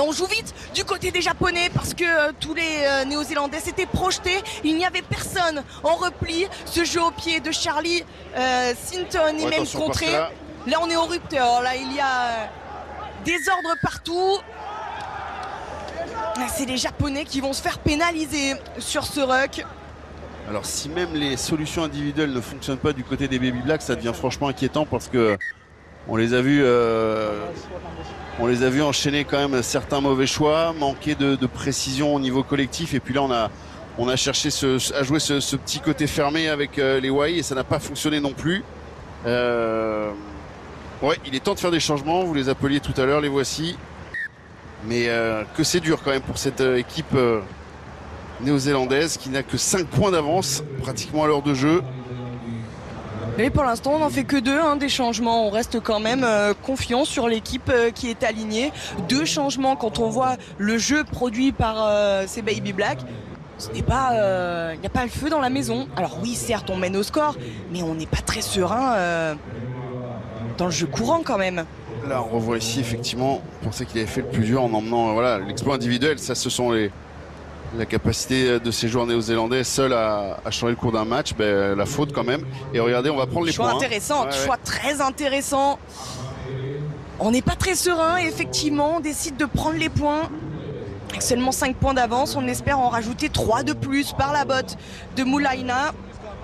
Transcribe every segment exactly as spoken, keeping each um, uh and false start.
Et on joue vite du côté des Japonais parce que euh, tous les euh, Néo-Zélandais s'étaient projetés. Il n'y avait personne en repli. Ce jeu au pied de Charlie euh, Sinton est ouais, même contré. Là. là, on est au rupteur. Là, il y a euh, des ordres partout. C'est les Japonais qui vont se faire pénaliser sur ce ruck. Alors si même les solutions individuelles ne fonctionnent pas du côté des Baby Blacks, ça devient franchement inquiétant parce que on les a vus, euh, on les a vus enchaîner quand même certains mauvais choix, manquer de, de précision au niveau collectif. Et puis là, on a, on a cherché ce, à jouer ce, ce petit côté fermé avec euh, les Wai et ça n'a pas fonctionné non plus. Euh, ouais, il est temps de faire des changements. Vous les appeliez tout à l'heure, les voici. Mais euh, que c'est dur quand même pour cette euh, équipe euh, néo-zélandaise qui n'a que cinq points d'avance pratiquement à l'heure de jeu. Et pour l'instant, on n'en fait que deux hein, des changements. On reste quand même euh, confiant sur l'équipe euh, qui est alignée. Deux changements quand on voit le jeu produit par euh, ces Baby Black. Ce n'est pas, il euh, n'y a pas le feu dans la maison. Alors oui, certes, on mène au score, mais on n'est pas très serein euh, dans le jeu courant quand même. Là, on revoit ici, effectivement, on pensait qu'il avait fait le plus dur en emmenant euh, voilà, l'exploit individuel. Ça, ce sont les, la capacité de ces joueurs néo-zélandais seuls à, à changer le cours d'un match. Ben, la faute quand même. Et regardez, on va prendre les choix points. Intéressant, ouais, choix ouais. très intéressant. On n'est pas très serein et effectivement, on décide de prendre les points. Avec seulement cinq points d'avance, on espère en rajouter trois de plus par la botte de Moulaina.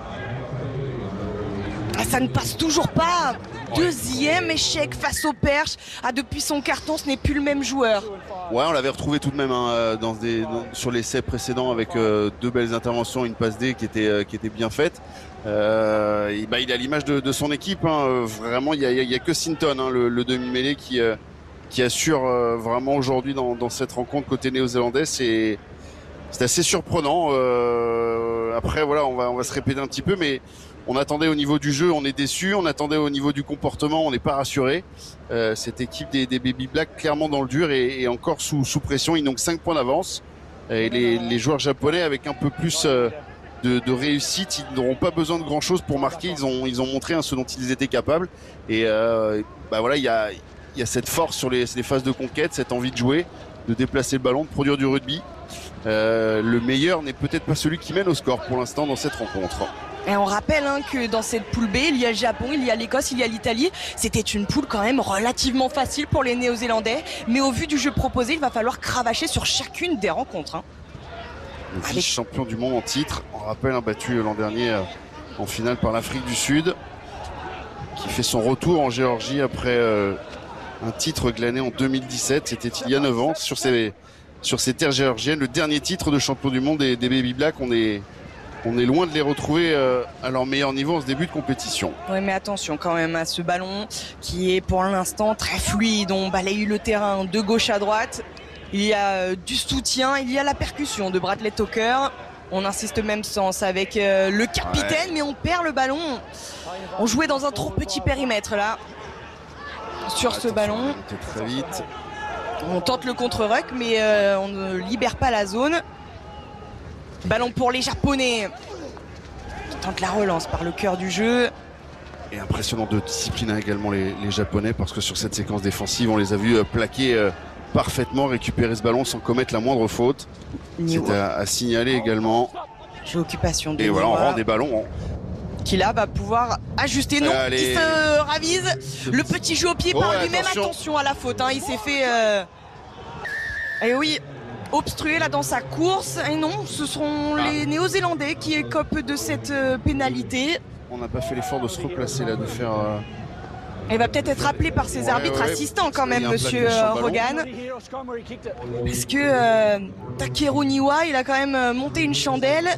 Ah, ça ne passe toujours pas. Deuxième échec face au Perche. Ah, depuis son carton, ce n'est plus le même joueur. Ouais, on l'avait retrouvé tout de même hein, dans des, dans, sur l'essai précédent avec euh, deux belles interventions, une passe D qui était, euh, qui était bien faite. Euh, et, bah, il est à l'image de, de son équipe. Hein. Vraiment, il n'y a, a, a que Sinton, hein, le, le demi-mêlée, qui, euh, qui assure euh, vraiment aujourd'hui dans, dans cette rencontre côté néo-zélandais. C'est assez surprenant. Euh, après, voilà, on va, on va se répéter un petit peu, mais on attendait au niveau du jeu, on est déçu. On attendait au niveau du comportement, on n'est pas rassuré. Euh, cette équipe des, des Baby Black clairement dans le dur et, et encore sous, sous pression. Ils n'ont que cinq points d'avance. Et les, les joueurs japonais avec un peu plus euh, de, de réussite, ils n'auront pas besoin de grand chose pour marquer. Ils ont, ils ont montré hein, ce dont ils étaient capables. Et euh, bah voilà, il y a, y a cette force sur les, les phases de conquête, cette envie de jouer, de déplacer le ballon, de produire du rugby. Euh, le meilleur n'est peut-être pas celui qui mène au score pour l'instant dans cette rencontre. Et on rappelle hein, que dans cette poule B, il y a le Japon, il y a l'Écosse, il y a l'Italie. C'était une poule quand même relativement facile pour les Néo-Zélandais. Mais au vu du jeu proposé, il va falloir cravacher sur chacune des rencontres. Hein. Le vice-champion du monde en titre, on rappelle, hein, battu l'an dernier euh, en finale par l'Afrique du Sud, qui fait son retour en Géorgie après euh, un titre glané en deux mille dix-sept. C'était il y a neuf ans sur ces, sur ces terres géorgiennes. Le dernier titre de champion du monde des, des Baby Black. On est... On est loin de les retrouver euh, à leur meilleur niveau en ce début de compétition. Oui, mais attention quand même à ce ballon qui est pour l'instant très fluide. On balaye le terrain de gauche à droite. Il y a euh, du soutien, il y a la percussion de Bradley Tucker. On insiste même sens avec euh, le capitaine, ouais. Mais on perd le ballon. On jouait dans un trop petit périmètre là. Sur attention, ce ballon. Très vite. On tente le contre-ruck, mais euh, on ne libère pas la zone. Ballon pour les Japonais. Qui tentent la relance par le cœur du jeu. Et impressionnant de discipline également les, les Japonais, parce que sur cette séquence défensive, on les a vus plaquer euh, parfaitement, récupérer ce ballon sans commettre la moindre faute. C'est à, à signaler également. J'ai occupation de Et voilà, on rend des ballons. Qui là va pouvoir ajuster. Non, allez. Il se ravise. Le petit jeu au pied oh, par ouais, lui-même. Attention. attention à la faute. Hein. Il s'est fait... Euh... Et oui... obstrué là dans sa course. Et non, ce seront ah. les Néo-Zélandais qui écopent de cette euh, pénalité. On n'a pas fait l'effort de se replacer là, de faire... Euh... Il va peut-être être appelé par ses ouais, arbitres ouais, assistants quand même, monsieur euh, Rogan. Parce que euh, Takeru Niwa, il a quand même euh, monté une chandelle.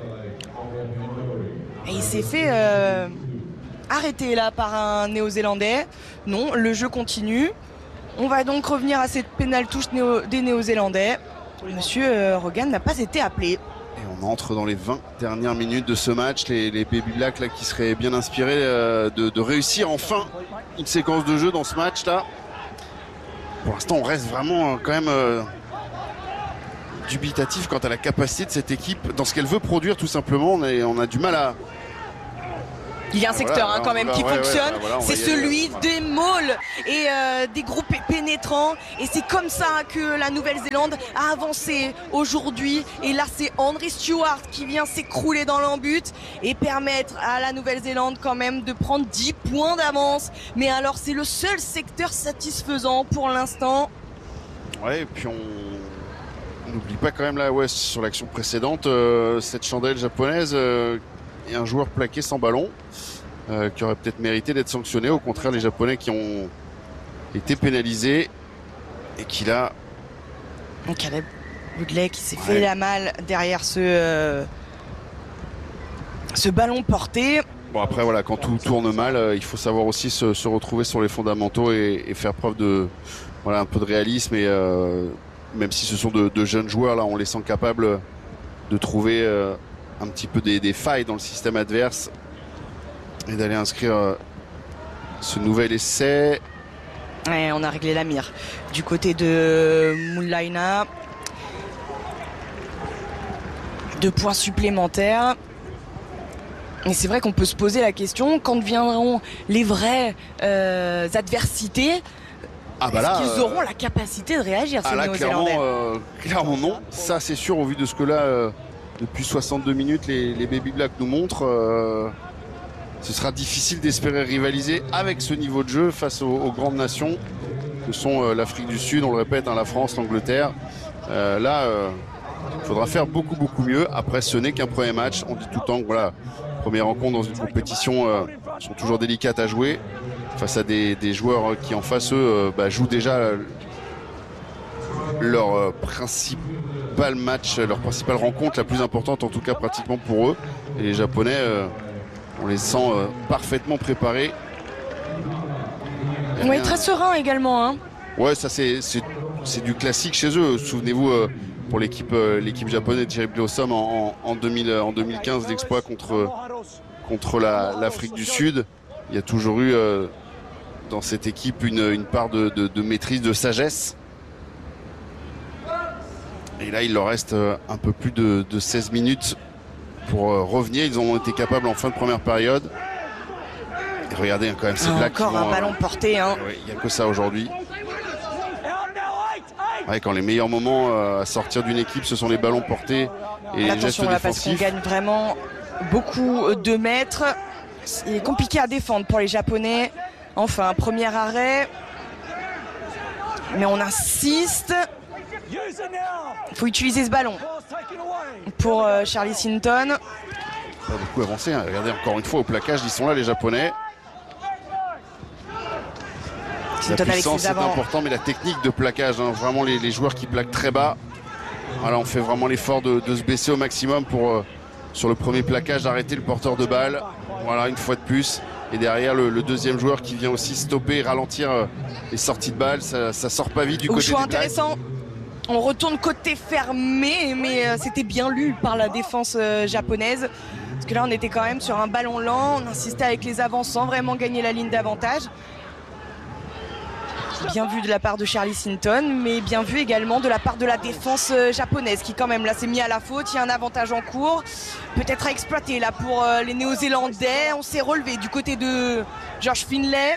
Et il s'est fait euh, arrêter là par un Néo-Zélandais. Non, le jeu continue. On va donc revenir à cette pénale touche néo des Néo-Zélandais. Monsieur euh, Rogan n'a pas été appelé. Et on entre dans les vingt dernières minutes de ce match. Les, les Baby Black là, qui seraient bien inspirés euh, de, de réussir enfin une séquence de jeu dans ce match là. Pour l'instant, on reste vraiment euh, quand même euh, dubitatif quant à la capacité de cette équipe dans ce qu'elle veut produire tout simplement. On a, on a du mal à, Il y a un secteur voilà, hein, quand même va, qui ouais, fonctionne, ouais, voilà, c'est celui des mauls et euh, des groupes pénétrants. Et c'est comme ça que la Nouvelle-Zélande a avancé aujourd'hui. Et là, c'est Henry Stewart qui vient s'écrouler dans l'embut et permettre à la Nouvelle-Zélande quand même de prendre dix points d'avance. Mais alors, c'est le seul secteur satisfaisant pour l'instant. Ouais, et puis on n'oublie pas quand même là, ouais, sur l'action précédente, euh, cette chandelle japonaise euh, et un joueur plaqué sans ballon. Euh, qui aurait peut-être mérité d'être sanctionné. Au contraire, les Japonais qui ont été pénalisés et qui là... Donc Caleb Woodley qui s'est ouais. fait la malle derrière ce, euh, ce ballon porté. Bon après voilà, quand tout tourne mal, euh, il faut savoir aussi se, se retrouver sur les fondamentaux et, et faire preuve de voilà un peu de réalisme et euh, même si ce sont de, de jeunes joueurs là, on les sent capables de trouver euh, un petit peu des, des failles dans le système adverse. Et d'aller inscrire euh, ce nouvel essai. Ouais, on a réglé la mire. Du côté de Moulaina. Deux points supplémentaires. Et c'est vrai qu'on peut se poser la question, quand viendront les vraies euh, adversités, ah bah est-ce qu'ils auront euh... la capacité de réagir, ces ah là, Néo-Zélandais ? clairement, euh, clairement non. Ça c'est sûr, au vu de ce que là, euh, depuis soixante-deux minutes, les, les Baby Blacks nous montrent. Euh... Ce sera difficile d'espérer rivaliser avec ce niveau de jeu face aux, aux grandes nations que sont euh, l'Afrique du Sud, on le répète, hein, la France, l'Angleterre. Euh, là, il euh, faudra faire beaucoup beaucoup mieux. Après, ce n'est qu'un premier match. On dit tout le temps que voilà, première rencontre dans une compétition euh, sont toujours délicates à jouer face à des, des joueurs qui en face eux euh, bah, jouent déjà leur euh, principal match, leur principale rencontre, la plus importante en tout cas pratiquement pour eux. Et les Japonais. Euh, On les sent euh, parfaitement préparés. Oui, très serein également. Hein. Ouais, ça c'est, c'est, c'est du classique chez eux. Souvenez-vous, euh, pour l'équipe, euh, l'équipe japonaise de Jerry Blossom en, en, deux mille, en deux mille quinze, l'exploit contre, contre la, l'Afrique du Sud. Il y a toujours eu euh, dans cette équipe une, une part de, de, de maîtrise, de sagesse. Et là, il leur reste un peu plus de, de seize minutes pour euh, revenir. Ils ont été capables en fin de première période. Et regardez hein, quand même, c'est ah, là encore un vont, ballon euh, porté. Hein. Ouais, il n'y a que ça aujourd'hui. Ouais, quand les meilleurs moments euh, à sortir d'une équipe, ce sont les ballons portés et les gestes là, défensifs. Parce qu'on gagne vraiment beaucoup de mètres. C'est compliqué à défendre pour les Japonais. Enfin, premier arrêt. Mais on insiste. Il faut utiliser ce ballon pour euh, Charlie Sinton. Pas beaucoup avancé. Hein. Regardez encore une fois au plaquage, ils sont là les Japonais. Sinton la puissance c'est avant... important, mais la technique de plaquage, hein, vraiment les, les joueurs qui plaquent très bas. Voilà, on fait vraiment l'effort de, de se baisser au maximum pour euh, sur le premier plaquage arrêter le porteur de balle. Voilà, une fois de plus. Et derrière le, le deuxième joueur qui vient aussi stopper, ralentir euh, les sorties de balle. Ça, ça sort pas vite du Au côté choix des Blacks. Intéressant. On retourne côté fermé, mais euh, c'était bien lu par la défense euh, japonaise. Parce que là, on était quand même sur un ballon lent. On insistait avec les avants sans vraiment gagner la ligne d'avantage. Bien vu de la part de Charlie Sinton, mais bien vu également de la part de la défense euh, japonaise qui quand même là s'est mis à la faute. Il y a un avantage en cours, peut-être à exploiter là pour euh, les Néo-Zélandais. On s'est relevé du côté de George Finlay.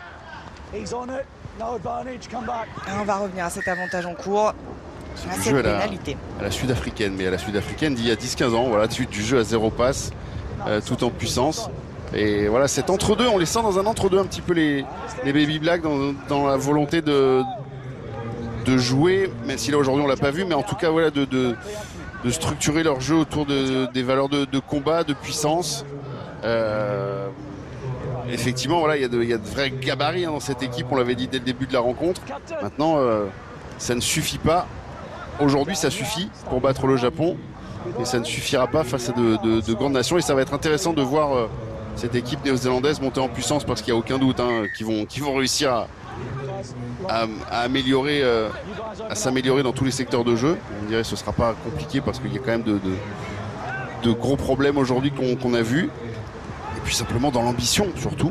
On va revenir à cet avantage en cours, à cette jeu pénalité. À la, la sud-africaine, mais à la sud-africaine d'il y a dix quinze ans, voilà, du, du jeu à zéro passe, euh, tout en puissance. Et voilà, cet entre-deux, on les sent dans un entre-deux un petit peu les, les Baby Blacks dans, dans la volonté de, de jouer, même si là aujourd'hui on l'a pas vu, mais en tout cas voilà, de, de, de structurer leur jeu autour de, des valeurs de, de combat, de puissance. Euh, effectivement, voilà, il y a de, il y a de vrais gabarits hein, dans cette équipe, on l'avait dit dès le début de la rencontre. Maintenant, euh, ça ne suffit pas. Aujourd'hui, ça suffit pour battre le Japon. Et ça ne suffira pas face à de, de, de grandes nations. Et ça va être intéressant de voir euh, cette équipe néo-zélandaise monter en puissance parce qu'il n'y a aucun doute hein, qu'ils vont, qu'ils vont réussir à, à, à améliorer, euh, à s'améliorer dans tous les secteurs de jeu. On dirait que ce ne sera pas compliqué parce qu'il y a quand même de, de, de gros problèmes aujourd'hui qu'on, qu'on a vus. Et puis simplement dans l'ambition surtout.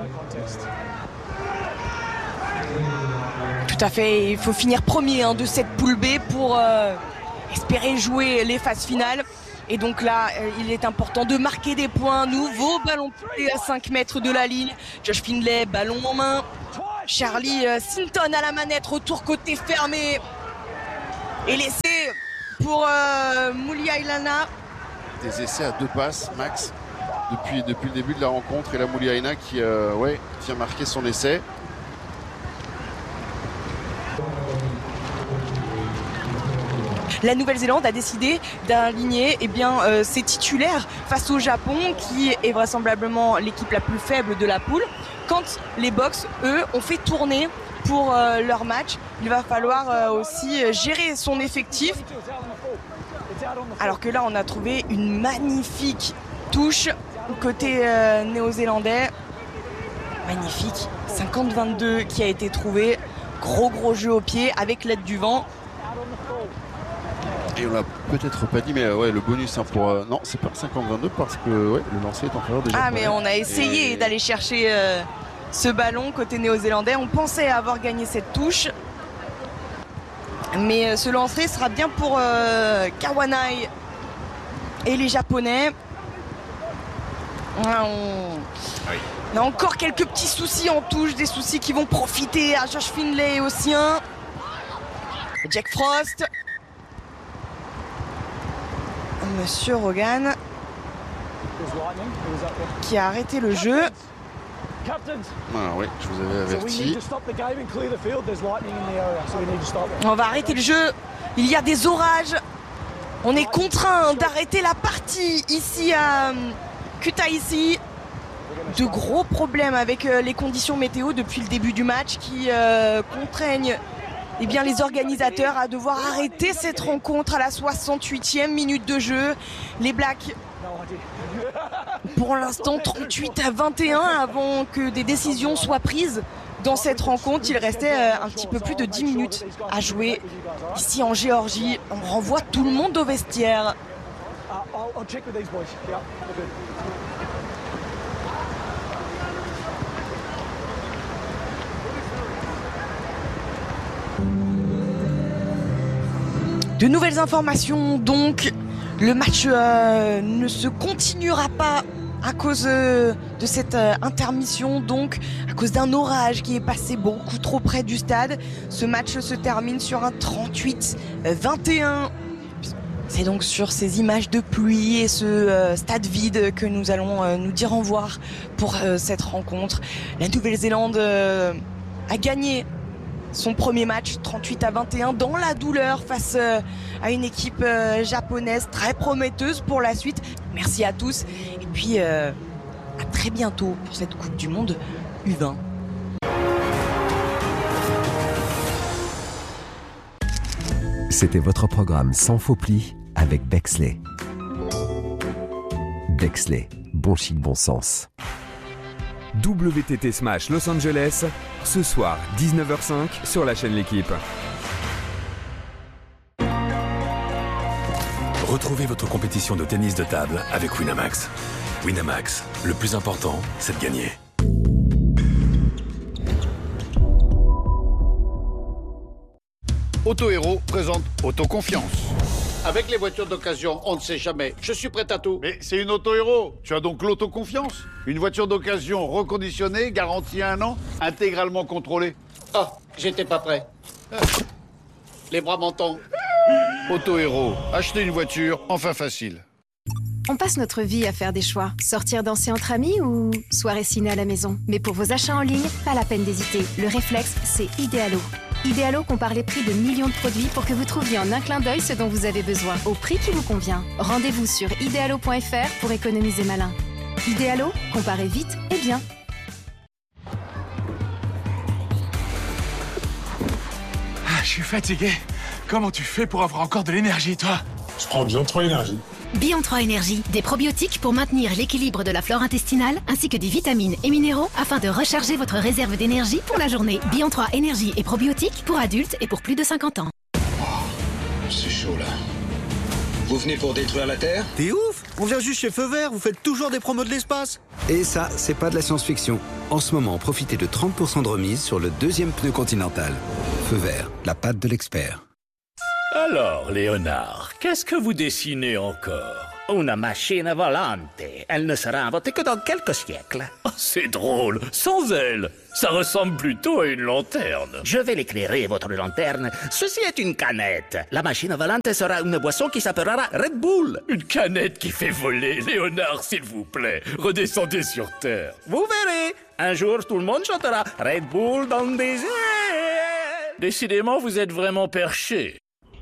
Tout à fait, il faut finir premier hein, de cette poule B pour euh, espérer jouer les phases finales. Et donc là, euh, il est important de marquer des points. Nouveau ballon poussé à cinq mètres de la ligne. Josh Findlay, ballon en main. Charlie euh, Sinton à la manette, retour côté fermé. Et l'essai pour euh, Muliaina. Des essais à deux passes, Max, depuis, depuis le début de la rencontre. Et la Muliaina qui, euh, ouais, qui a marqué son essai. La Nouvelle-Zélande a décidé d'aligner eh bien, euh, ses titulaires face au Japon, qui est vraisemblablement l'équipe la plus faible de la poule. Quand les Box, eux, ont fait tourner pour euh, leur match, il va falloir euh, aussi gérer son effectif. Alors que là, on a trouvé une magnifique touche côté euh, néo-zélandais. Magnifique. cinquante vingt-deux qui a été trouvé. Gros, gros jeu au pied avec l'aide du vent. Et on l'a peut-être pas dit, mais euh, ouais, le bonus hein, pour... Euh, non, c'est pas cinquante vingt-deux parce que ouais, le lancer est en faveur des Japonais. Ah, mais on a essayé et... d'aller chercher euh, ce ballon côté néo-zélandais. On pensait avoir gagné cette touche. Mais euh, ce lancer sera bien pour euh, Kawanai et les Japonais. Ouais, on... Oui. on a encore quelques petits soucis en touche, des soucis qui vont profiter à Josh Findlay et aux siens. Jack Frost. Monsieur Rogan qui a arrêté le jeu. Ah oui, je vous avais averti. On va arrêter le jeu. Il y a des orages. On est contraint d'arrêter la partie ici à Kutaisi. De gros problèmes avec les conditions météo depuis le début du match qui euh, contraignent eh bien, les organisateurs à devoir arrêter cette rencontre à la soixante-huitième minute de jeu. Les Blacks, pour l'instant, trente-huit à vingt et un avant que des décisions soient prises dans cette rencontre. Il restait un petit peu plus de dix minutes à jouer ici en Géorgie. On renvoie tout le monde au vestiaire. De nouvelles informations, donc le match euh, ne se continuera pas à cause euh, de cette euh, intermission, donc à cause d'un orage qui est passé beaucoup trop près du stade. Ce match se termine sur un trente-huit à vingt et un. C'est donc sur ces images de pluie et ce euh, stade vide que nous allons euh, nous dire au revoir pour euh, cette rencontre. La Nouvelle-Zélande euh, a gagné son premier match trente-huit à vingt et un dans la douleur face euh, à une équipe euh, japonaise très prometteuse pour la suite. Merci à tous et puis euh, à très bientôt pour cette Coupe du Monde U vingt. C'était votre programme sans faux plis avec Bexley. Bexley, bon chic, bon sens. W T T Smash Los Angeles, ce soir dix-neuf heures cinq sur la chaîne L'Équipe. Retrouvez votre compétition de tennis de table avec Winamax. Winamax, le plus important, c'est de gagner. Auto Héros présente Autoconfiance. Avec les voitures d'occasion, on ne sait jamais. Je suis prêt à tout. Mais c'est une Auto Héros. Tu as donc l'autoconfiance. Une voiture d'occasion reconditionnée, garantie à un an, intégralement contrôlée. Ah, j'étais pas prêt. Les bras m'en tombent. Auto Héros, acheter une voiture, enfin facile. On passe notre vie à faire des choix. Sortir danser entre amis ou soirée ciné à la maison. Mais pour vos achats en ligne, pas la peine d'hésiter. Le réflexe, c'est Idealo. Idealo compare les prix de millions de produits pour que vous trouviez en un clin d'œil ce dont vous avez besoin, au prix qui vous convient. Rendez-vous sur idealo point f r pour économiser malin. Idealo, comparez vite et bien. Ah, je suis fatigué. Comment tu fais pour avoir encore de l'énergie, toi? Je prends Bion trois Énergie. Bion trois Énergie, des probiotiques pour maintenir l'équilibre de la flore intestinale ainsi que des vitamines et minéraux afin de recharger votre réserve d'énergie pour la journée. Bion trois Énergie et probiotiques pour adultes et pour plus de cinquante ans. Oh, c'est chaud là. Vous venez pour détruire la Terre? T'es ouf! On vient juste chez Feu Vert, vous faites toujours des promos de l'espace. Et ça, c'est pas de la science-fiction. En ce moment, profitez de trente pour cent de remise sur le deuxième pneu Continental. Feu Vert, la patte de l'expert. Alors, Léonard, qu'est-ce que vous dessinez encore? Una machine volante. Elle ne sera inventée que dans quelques siècles. Oh, c'est drôle. Sans elle, ça ressemble plutôt à une lanterne. Je vais l'éclairer, votre lanterne. Ceci est une canette. La machine volante sera une boisson qui s'appellera Red Bull. Une canette qui fait voler. Léonard, s'il vous plaît, redescendez sur Terre. Vous verrez. Un jour, tout le monde chantera Red Bull dans des airs. Décidément, vous êtes vraiment perché.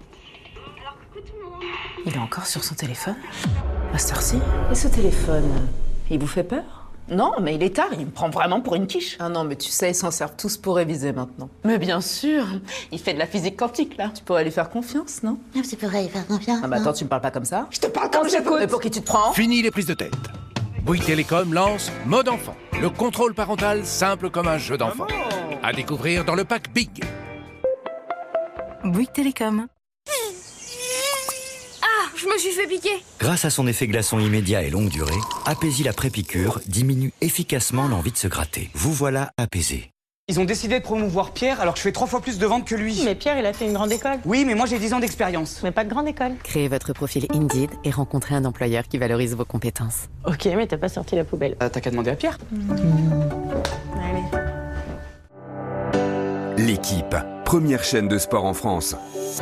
Il est encore sur son téléphone? À cette heure-ci? Et ce téléphone, il vous fait peur? Non, mais il est tard, il me prend vraiment pour une quiche. Ah non, mais tu sais, ils s'en servent tous pour réviser maintenant. Mais bien sûr, il fait de la physique quantique, là. Tu pourrais lui faire confiance, non? Tu pourrais lui faire confiance. Ah bah attends, tu me parles pas comme ça? Je te parle comme j'écoute. Mais pour qui tu te prends? Fini les prises de tête. Bouygues Télécom lance Mode Enfant, le contrôle parental simple comme un jeu d'enfant. À découvrir dans le pack Big. Bouygues Télécom. Je me suis fait piquer. Grâce à son effet glaçon immédiat et longue durée, Apaisil la pré-piqûre diminue efficacement l'envie de se gratter. Vous voilà apaisé. Ils ont décidé de promouvoir Pierre alors que je fais trois fois plus de ventes que lui. Mais Pierre, il a fait une grande école. Oui, mais moi j'ai dix ans d'expérience. Mais pas de grande école. Créez votre profil Indeed et rencontrez un employeur qui valorise vos compétences. Ok, mais t'as pas sorti la poubelle. Euh, t'as qu'à demander à Pierre. Mmh. Allez. L'équipe, première chaîne de sport en France.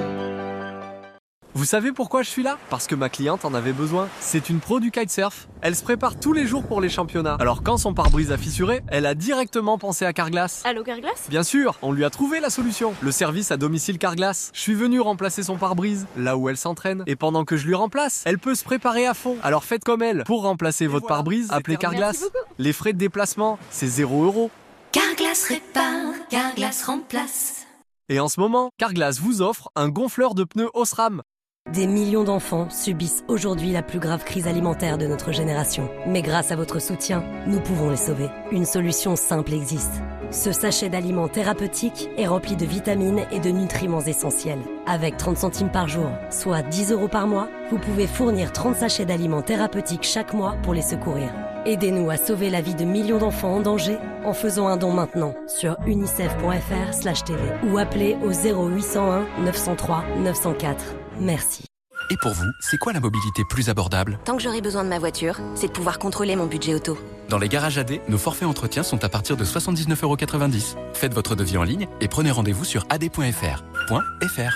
Vous savez pourquoi je suis là? Parce que ma cliente en avait besoin. C'est une pro du kitesurf. Elle se prépare tous les jours pour les championnats. Alors quand son pare-brise a fissuré, elle a directement pensé à Carglass. Allô Carglass? Bien sûr, on lui a trouvé la solution. Le service à domicile Carglass. Je suis venu remplacer son pare-brise, là où elle s'entraîne. Et pendant que je lui remplace, elle peut se préparer à fond. Alors faites comme elle. Pour remplacer votre voilà, pare-brise, appelez Carglass. Les frais de déplacement, c'est zéro euro. Carglass répare, Carglass remplace. Et en ce moment, Carglass vous offre un gonfleur de pneus Osram. Des millions d'enfants subissent aujourd'hui la plus grave crise alimentaire de notre génération. Mais grâce à votre soutien, nous pouvons les sauver. Une solution simple existe. Ce sachet d'aliments thérapeutiques est rempli de vitamines et de nutriments essentiels. Avec trente centimes par jour, soit dix euros par mois, vous pouvez fournir trente sachets d'aliments thérapeutiques chaque mois pour les secourir. Aidez-nous à sauver la vie de millions d'enfants en danger en faisant un don maintenant sur unicef.fr slash tv ou appelez au zéro huit cent un neuf cent trois neuf cent quatre. Merci. Et pour vous, c'est quoi la mobilité plus abordable? Tant que j'aurai besoin de ma voiture, c'est de pouvoir contrôler mon budget auto. Dans les garages A D, nos forfaits entretien sont à partir de soixante-dix-neuf euros quatre-vingt-dix. Faites votre devis en ligne et prenez rendez-vous sur a d point f r. .fr.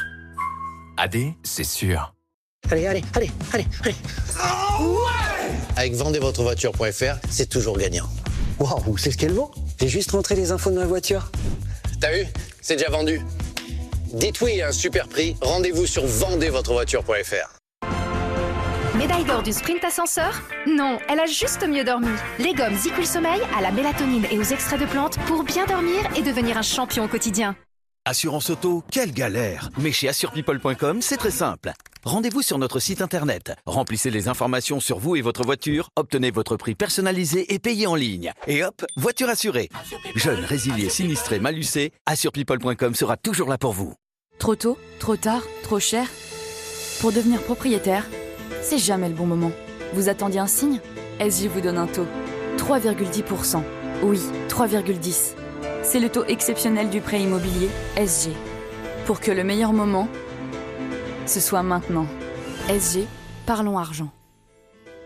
A D, c'est sûr. Allez, allez, allez, allez, allez. Oh ouais! Avec vendez votre voiture point f r, c'est toujours gagnant. Waouh, c'est ce qu'elle vaut? J'ai juste rentré les infos de ma voiture. T'as vu? C'est déjà vendu. Dites oui à un super prix, rendez-vous sur vendez votre voiture point f r. Médaille d'or du sprint ascenseur? Non, elle a juste mieux dormi. Les gommes Zicool Sommeil à la mélatonine et aux extraits de plantes pour bien dormir et devenir un champion au quotidien. Assurance auto, quelle galère! Mais chez assure people point com, c'est très simple. Rendez-vous sur notre site internet, remplissez les informations sur vous et votre voiture, obtenez votre prix personnalisé et payez en ligne. Et hop, voiture assurée. Jeune, résilié, sinistré, malucé, assure people point com sera toujours là pour vous. Trop tôt, trop tard, trop cher? Pour devenir propriétaire, c'est jamais le bon moment. Vous attendiez un signe? S J vous donne un taux. trois virgule dix pour cent. Oui, trois virgule dix. C'est le taux exceptionnel du prêt immobilier S G. Pour que le meilleur moment, ce soit maintenant. S G, parlons argent.